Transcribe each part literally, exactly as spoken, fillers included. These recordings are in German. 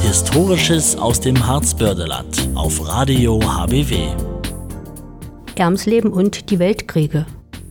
Historisches aus dem Harzbördeland auf Radio H B W. Ermsleben und die Weltkriege.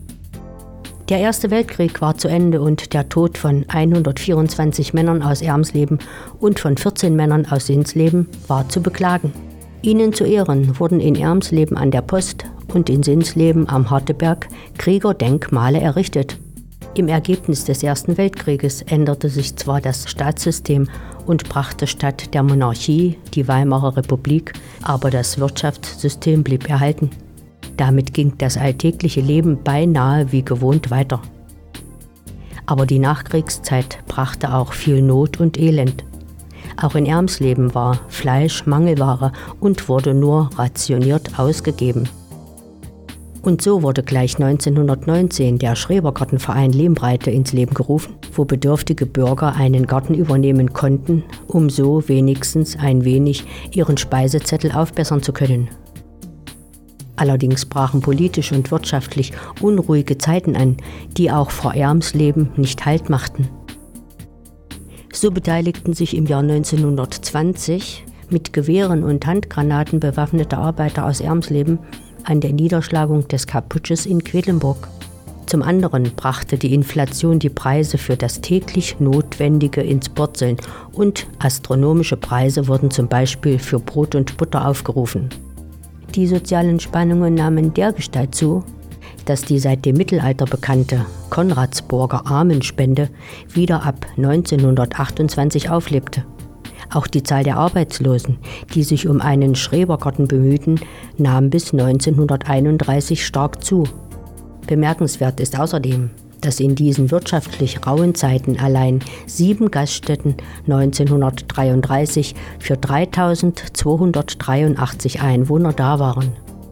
Der Erste Weltkrieg war zu Ende und der Tod von hundertvierundzwanzig Männern aus Ermsleben und von vierzehn Männern aus Sinsleben war zu beklagen. Ihnen zu Ehren wurden in Ermsleben an der Post und in Sinsleben am Harteberg Kriegerdenkmale errichtet. Im Ergebnis des Ersten Weltkrieges änderte sich zwar das Staatssystem und brachte statt der Monarchie die Weimarer Republik, aber das Wirtschaftssystem blieb erhalten. Damit ging das alltägliche Leben beinahe wie gewohnt weiter. Aber die Nachkriegszeit brachte auch viel Not und Elend. Auch in Ermsleben war Fleisch Mangelware und wurde nur rationiert ausgegeben. Und so wurde gleich neunzehnhundertneunzehn der Schrebergartenverein Lehmbreite ins Leben gerufen, wo bedürftige Bürger einen Garten übernehmen konnten, um so wenigstens ein wenig ihren Speisezettel aufbessern zu können. Allerdings brachen politisch und wirtschaftlich unruhige Zeiten an, die auch vor Ermsleben nicht Halt machten. So beteiligten sich im Jahr neunzehnhundertzwanzig mit Gewehren und Handgranaten bewaffnete Arbeiter aus Ermsleben an der Niederschlagung des Kaputsches in Quedlinburg. Zum anderen brachte die Inflation die Preise für das täglich Notwendige ins Purzeln und astronomische Preise wurden zum Beispiel für Brot und Butter aufgerufen. Die sozialen Spannungen nahmen dergestalt zu, dass die seit dem Mittelalter bekannte Konradsburger Armenspende wieder ab neunzehnhundertachtundzwanzig auflebte. Auch die Zahl der Arbeitslosen, die sich um einen Schrebergarten bemühten, nahm bis neunzehnhunderteinunddreißig stark zu. Bemerkenswert ist außerdem, dass in diesen wirtschaftlich rauen Zeiten allein sieben Gaststätten neunzehnhundertdreiunddreißig für dreitausendzweihundertdreiundachtzig Einwohner da waren.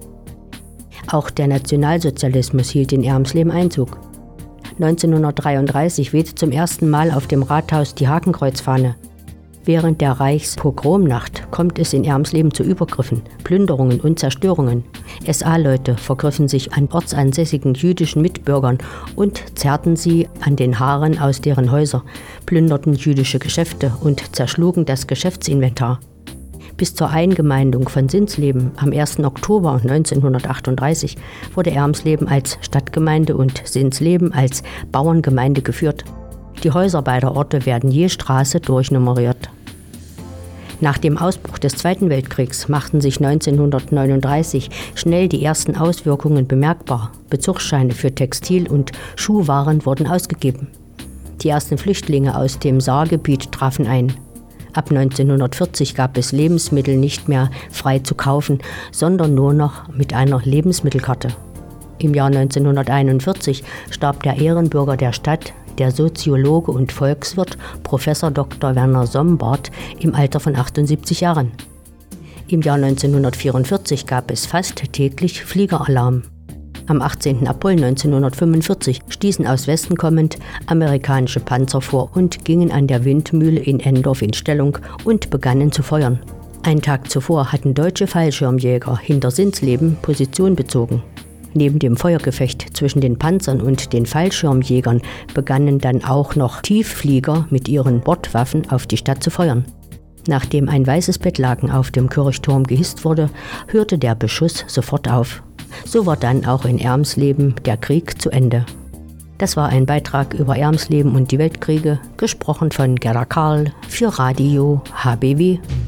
Auch der Nationalsozialismus hielt in Ermsleben Einzug. neunzehnhundertdreiunddreißig wehte zum ersten Mal auf dem Rathaus die Hakenkreuzfahne. Während der Reichspogromnacht kommt es in Ermsleben zu Übergriffen, Plünderungen und Zerstörungen. S A-Leute vergriffen sich an ortsansässigen jüdischen Mitbürgern und zerrten sie an den Haaren aus deren Häuser, plünderten jüdische Geschäfte und zerschlugen das Geschäftsinventar. Bis zur Eingemeindung von Sinsleben am ersten Oktober neunzehnhundertachtunddreißig wurde Ermsleben als Stadtgemeinde und Sinsleben als Bauerngemeinde geführt. Die Häuser beider Orte werden je Straße durchnummeriert. Nach dem Ausbruch des Zweiten Weltkriegs machten sich neunzehnhundertneununddreißig schnell die ersten Auswirkungen bemerkbar. Bezugsscheine für Textil- und Schuhwaren wurden ausgegeben. Die ersten Flüchtlinge aus dem Saargebiet trafen ein. Ab neunzehnhundertvierzig gab es Lebensmittel nicht mehr frei zu kaufen, sondern nur noch mit einer Lebensmittelkarte. Im Jahr neunzehnhunderteinundvierzig starb der Ehrenbürger der Stadt, der Soziologe und Volkswirt Professor Doktor Werner Sombart im Alter von achtundsiebzig Jahren. Im Jahr neunzehnhundertvierundvierzig gab es fast täglich Fliegeralarm. Am achtzehnten April neunzehnhundertfünfundvierzig stießen aus Westen kommend amerikanische Panzer vor und gingen an der Windmühle in Endorf in Stellung und begannen zu feuern. Einen Tag zuvor hatten deutsche Fallschirmjäger hinter Sinsleben Position bezogen. Neben dem Feuergefecht zwischen den Panzern und den Fallschirmjägern begannen dann auch noch Tiefflieger mit ihren Bordwaffen auf die Stadt zu feuern. Nachdem ein weißes Bettlaken auf dem Kirchturm gehisst wurde, hörte der Beschuss sofort auf. So war dann auch in Ermsleben der Krieg zu Ende. Das war ein Beitrag über Ermsleben und die Weltkriege, gesprochen von Gerda Karl für Radio H B W.